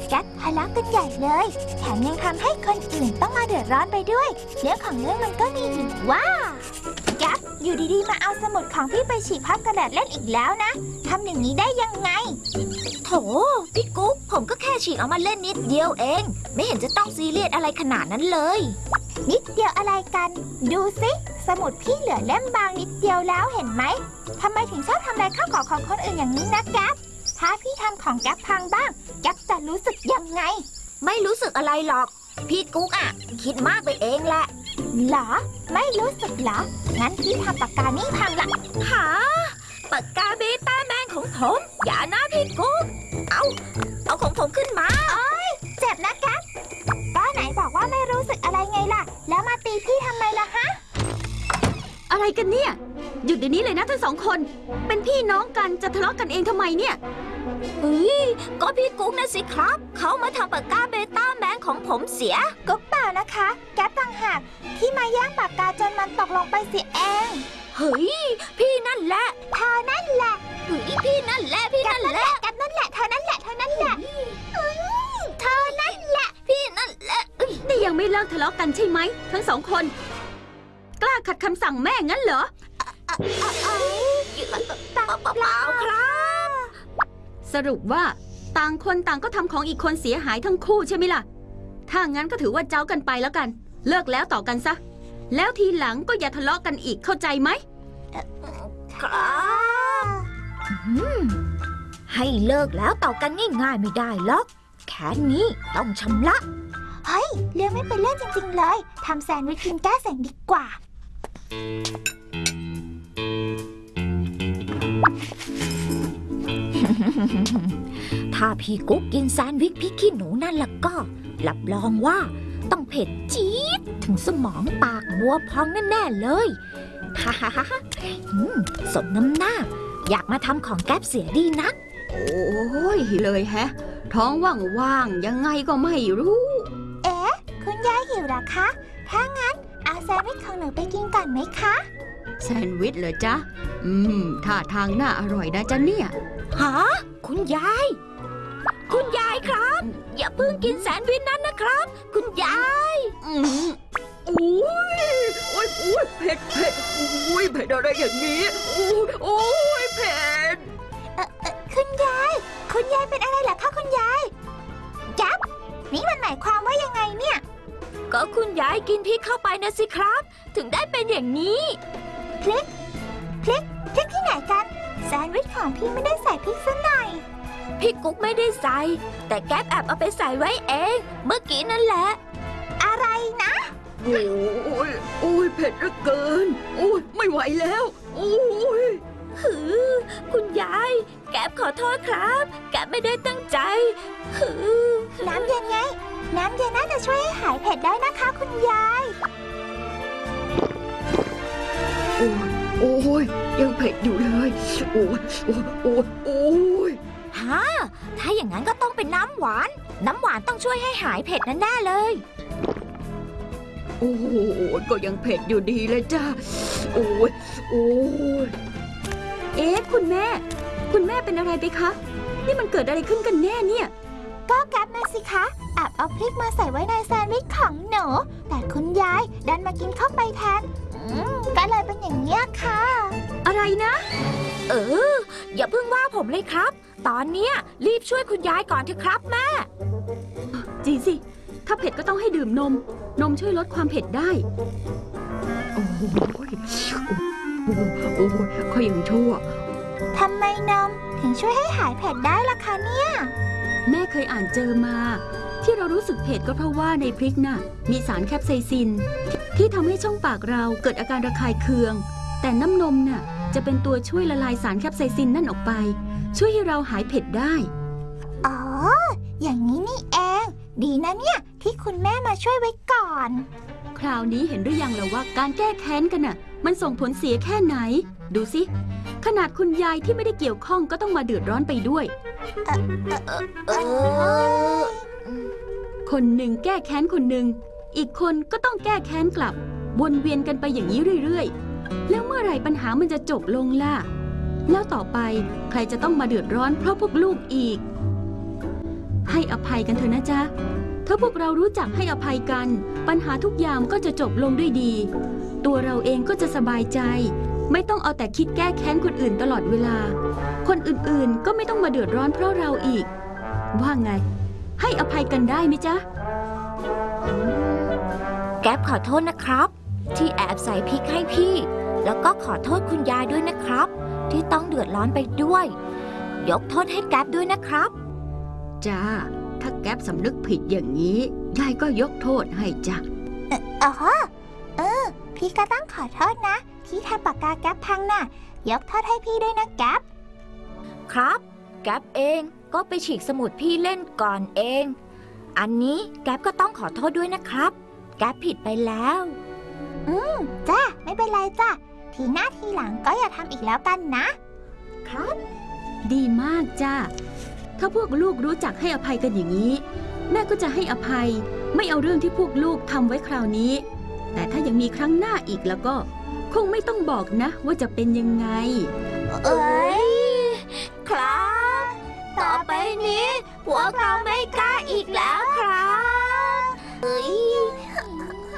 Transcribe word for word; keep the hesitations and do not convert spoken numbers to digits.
แก๊ปทะเลาะกันใหญ่เลยแถมยังทำให้คนอื่นต้องมาเดือดร้อนไปด้วยเรื่องของเรื่องมันก็มีอยู่ว่าแก๊ปอยู่ดีๆมาเอาสมุดของพี่ไปฉีกพับกระดาษเล่นอีกแล้วนะทำอย่างนี้ได้ยังไงโถพี่กุ๊กผมก็แค่ฉีกเอามาเล่นนิดเดียวเองไม่เห็นจะต้องซีเรียสอะไรขนาดนั้นเลยนิดเดียวอะไรกันดูสิสมุดพี่เหลือเล่มบางนิดเดียวแล้วเห็นไหมทำไมถึงชอบทำลายข้าวของของคนอื่นอย่างนี้นะแก๊ปถ้าพี่ทำของแก๊ปพังบ้างแก๊ปจะรู้สึกยังไงไม่รู้สึกอะไรหรอกพี่กุ๊กอ่ะคิดมากไปเองแหละหรอไม่รู้สึกเหรองั้นพี่ทำปากกานี่พังละหาปากกาเบต้าแมนของผมอย่านะพี่กุ๊กเอาเอาของผมขึ้นมาเอ้ยเจ็บนะแก๊ปก็ไหนบอกว่าไม่รู้สึกอะไรไงล่ะแล้วมาตีพี่ทำไมล่ะฮะอะไรกันเนี่ยหยุดเดี๋ยวนี้เลยนะทั้งสองคนเป็นพี่น้องกันจะทะเลาะกันเองทำไมเนี่ยเฮ้ยก็พี่กุ๊กนะสิครับเขามาทำปากกาเบต้าแมนของผมเสียกุ๊กเปล่านะคะแก๊ปต่างหากที่มาแย่งปากกาจนมันตกลงไปเสียเองเฮ้ยพี่นั่นแหละเธอนั่นแหละเฮ้ยพี่นั่นแหละพี่นั่นแหละแก๊ปนั่นแหละเธอนั่นแหละเธอนั่นแหละเธอนั่นแหละพี่นั่นแหละนี่ยังไม่เลิกทะเลาะกันใช่ไหมทั้งสองคนกล้าขัดคำสั่งแม่งั้นเหรอเปล่าครับสรุปว่าต่างคนต่างก็ทำของอีกคนเสียหายทั้งคู่ใช่ไหมล่ะถ้างั้นก็ถือว่าเจ้ากันไปแล้วกันเลิกแล้วต่อกันซะแล้วทีหลังก็อย่าทะเลาะกันอีกเข้าใจไหมครับให้เลิกแล้วต่อกันง่ายๆไม่ได้หรอกแค่นี้ต้องชำระเฮ้ยเรื่องไม่เป็นเรื่องจริงๆเลยทำแซนด์วิชกินแก้เสียงดีกว่าถ้าพี่กุ๊กกินแซนด์วิชพริกขี้หนูนั่นล่ะก็รับรองว่าต้องเผ็ดจี๊ดถึงสมองปากบัวพองแน่ๆเลยฮ่าฮ่าฮ่าสมน้ำหน้าอยากมาทำของแก๊ปเสียดีนักโอ้ยเลยแฮะท้องว่างๆยังไงก็ไม่รู้เอ๊ะคุณยายหิวหรอคะถ้างั้นเอาแซนด์วิชของหนูไปกินก่อนไหมคะแซนด์วิชเหรอจ๊ะอืมท่าทางน่าอร่อยนะจ๊ะเนี่ยฮะคุณยายคุณยายครับอย่าเพิ่งกินแซนด์วิชนั้นนะครับคุณยายอืมโอ้ยโอ้ยโอ้ยเผ็ดเผ็ดโอ้ยเผ็ดอะไรอย่างนี้โอ้ยโอ้ยเผ็ดเออเออคุณยายคุณยายเป็นอะไรเหรอคะคุณยายแก๊ปนี่มันหมายความว่ายังไงเนี่ยก็คุณยายกินพริกเข้าไปนะสิครับถึงได้เป็นอย่างนี้พริกพริกพริกที่ไหนกันแซนด์วิชของพี่ไม่ได้ใส่พริกซะหน่อยพี่กุ๊กไม่ได้ใส่แต่แก๊ปแอบเอาไปใส่ไว้เองเมื่อกี้นั่นแหละอะไรนะโอ้ยโอ้ยเผ็ดเหลือเกินโอ้ยไม่ไหวแล้วโอ้ยหือคุณยายแก๊ปขอโทษครับแก๊ปไม่ได้ตั้งใจหือน้ำเย็นไงน้ำเย็นน่าจะช่วยให้หายเผ็ดได้นะคะคุณยายโอ้ยโอ้ยยังเผ็ดอยู่เลยโอ้ยโอ้ยโอ้ยโอ้ยฮะถ้าอย่างนั้นก็ต้องเป็นน้ำหวานน้ำหวานต้องช่วยให้หายเผ็ดนั่นแน่เลยโอ้ยก็ยังเผ็ดอยู่ดีเลยจ้าโอ้ยโอ้ยเอ๊ะคุณแม่คุณแม่เป็นอะไรไปคะนี่มันเกิดอะไรขึ้นกันแน่เนี่ยก็แก๊ปนะสิคะแอบเอาพริกมาใส่ไว้ในแซนด์วิชของหนูแต่คุณยายดันมากินเข้าไปแทนก็เลยเป็นอย่างนี้ค่ะอะไรนะเอออย่าเพิ่งว่าผมเลยครับตอนเนี้ยรีบช่วยคุณยายก่อนเถอะครับแม่จริงสิถ้าเผ็ดก็ต้องให้ดื่มนมนมช่วยลดความเผ็ดได้โอ้ยโอ้โอ้ยค่อยยังชั่วทำไมนมถึงช่วยให้หายเผ็ดได้ล่ะคะเนี่ยแม่เคยอ่านเจอมาที่เรารู้สึกเผ็ดก็เพราะว่าในพริกน่ะมีสารแคปไซซินที่ทำให้ช่องปากเราเกิดอาการระคายเคืองแต่น้ำนมน่ะจะเป็นตัวช่วยละลายสารแคปไซซินนั่นออกไปช่วยให้เราหายเผ็ดได้อ๋ออย่างนี้นี่เองดีนะเนี่ยที่คุณแม่มาช่วยไว้ก่อนคราวนี้เห็นหรือยังแล้วว่าการแก้แค้นกันน่ะมันส่งผลเสียแค่ไหนดูสิขนาดคุณยายที่ไม่ได้เกี่ยวข้องก็ต้องมาเดือดร้อนไปด้วยเออเออเออคนหนึ่งแก้แค้นคนหนึ่งอีกคนก็ต้องแก้แค้นกลับวนเวียนกันไปอย่างนี้เรื่อยๆแล้วเมื่อไหร่ปัญหามันจะจบลงล่ะแล้วต่อไปใครจะต้องมาเดือดร้อนเพราะพวกลูกอีกให้อภัยกันเถอะนะจ๊ะถ้าพวกเรารู้จักให้อภัยกันปัญหาทุกอย่างก็จะจบลงด้วยดีตัวเราเองก็จะสบายใจไม่ต้องเอาแต่คิดแก้แค้นคนอื่นตลอดเวลาคนอื่นๆก็ไม่ต้องมาเดือดร้อนเพราะเราอีกว่าไงให้อภัยกันได้ไหมจ๊ะแก๊ปขอโทษนะครับที่แอบใส่พริกให้พี่แล้วก็ขอโทษคุณยายด้วยนะครับที่ต้องเดือดร้อนไปด้วยยกโทษให้แก๊ปด้วยนะครับจ้าถ้าแก๊ปสำนึกผิดอย่างนี้ยายก็ยกโทษให้จ้ะอ๋อเออพี่ก็ต้องขอโทษนะที่ทำปากกาแก๊ปพังน่ะยกโทษให้พี่ด้วยนะแก๊ปครับแก๊ปเองก็ไปฉีกสมุดพี่เล่นก่อนเองอันนี้แก๊ปก็ต้องขอโทษด้วยนะครับแก๊ปผิดไปแล้วอืมจ้าไม่เป็นไรจ้ะทีหน้าทีหลังก็อย่าทำอีกแล้วกันนะครับดีมากจ้าถ้าพวกลูกรู้จักให้อภัยกันอย่างนี้แม่ก็จะให้อภัยไม่เอาเรื่องที่พวกลูกทำไว้คราวนี้แต่ถ้ายังมีครั้งหน้าอีกแล้วก็คงไม่ต้องบอกนะว่าจะเป็นยังไงเอ้ยครับต่อไปนี้พวกเราไม่กล้าอีกแล้ว